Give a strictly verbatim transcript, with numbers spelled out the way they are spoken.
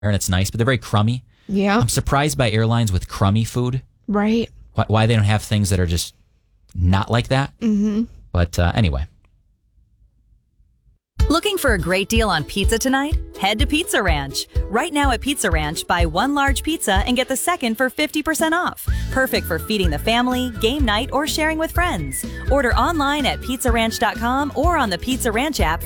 and it's nice, but they're very crummy. Yeah. I'm surprised by airlines with crummy food. Right. Why, why they don't have things that are just not like that. Mm-hmm. But uh, anyway. Looking for a great deal on pizza tonight? Head to Pizza Ranch. Right now at Pizza Ranch, buy one large pizza and get the second for fifty percent off. Perfect for feeding the family, game night, or sharing with friends. Order online at pizza ranch dot com or on the Pizza Ranch app